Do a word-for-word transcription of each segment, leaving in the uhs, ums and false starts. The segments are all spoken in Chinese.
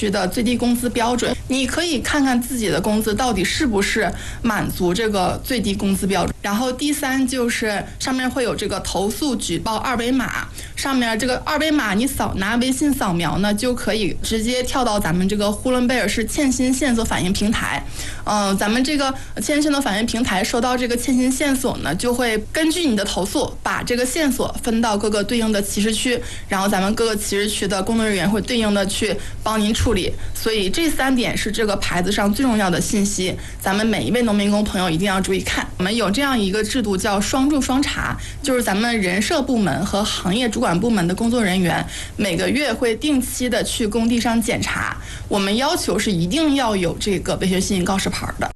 区的最低工资标准，你可以看看自己的工资到底是不是满足这个最低工资标准。然后第三就是上面会有这个投诉举报二维码，上面这个二维码你扫拿微信扫描呢，就可以直接跳到咱们这个呼伦贝尔市欠薪线索反映平台。嗯、呃，咱们这个欠薪线索反映平台收到这个欠薪线索呢，就会根据你的投诉，把这个线索分到各个对应的起始区，然后咱们各个起始区的工作人员会对应的去帮您处理。所以这三点是这个牌子上最重要的信息，咱们每一位农民工朋友一定要注意看。我们有这样一个制度叫双助双查，就是咱们人社部门和行业主管部门的工作人员每个月会定期的去工地上检查，我们要求是一定要有这个维权信息告示牌的。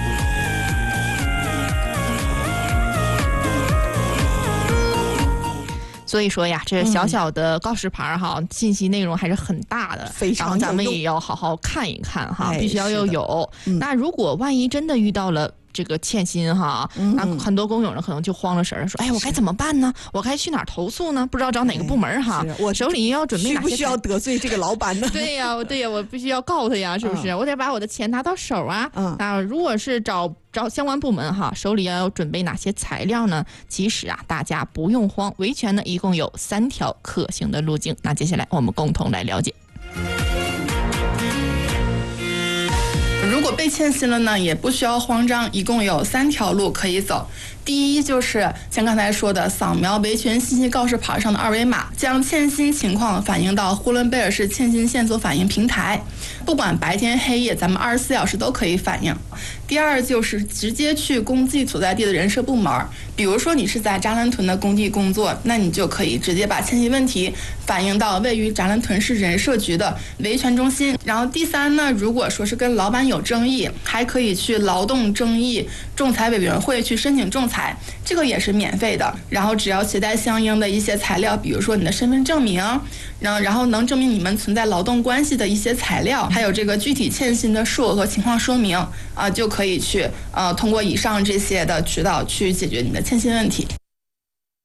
所以说呀，这小小的告示牌哈、嗯，信息内容还是很大的， 非常有用， 然后咱们也要好好看一看哈， 哎、 必须要有有、嗯。那如果万一真的遇到了这个欠薪哈，嗯、那很多工友呢可能就慌了神儿，说：“哎，我该怎么办呢？我该去哪儿投诉呢？不知道找哪个部门哈。哎”我手里要准备哪些？ 需不需要得罪这个老板呢？ 对呀、啊，对呀、啊，我必须要告他呀，是不是？嗯、我得把我的钱拿到手啊。嗯，那如果是找找相关部门哈，手里要有准备哪些材料呢？其实啊，大家不用慌，维权呢一共有三条可行的路径。那接下来我们共同来了解。 如果被欠薪了呢，也不需要慌张，一共有三条路可以走。第一就是像刚才说的，扫描维权信息告示牌上的二维码，将欠薪情况反映到呼伦贝尔市欠薪线索反映平台，不管白天黑夜，咱们二十四小时都可以反映。第二就是直接去工地所在地的人社部门，比如说你是在扎兰屯的工地工作，那你就可以直接把欠薪问题反映到位于扎兰屯市人社局的维权中心。然后第三呢，如果说是跟老板有争议，还可以去劳动争议仲裁委员会去申请仲裁，这个也是免费的。然后只要携带相应的一些材料，比如说你的身份证明，然后然后能证明你们存在劳动关系的一些材料，还有这个具体欠薪的数额和情况说明啊，就可以去呃通过以上这些的渠道去解决你的欠薪问题。